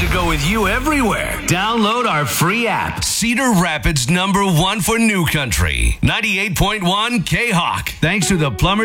to go with you everywhere. Download our free app. Cedar Rapids #1 for New Country. 98.1 K-Hawk. Thanks to the Plumber